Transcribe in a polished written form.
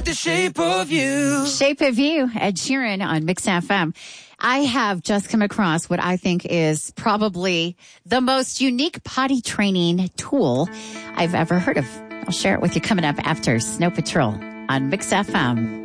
the shape of you. Shape of You, Ed Sheeran on Mix FM. I have just come across what I think is probably the most unique potty training tool I've ever heard of. I'll share it with you coming up after Snow Patrol on Mix FM.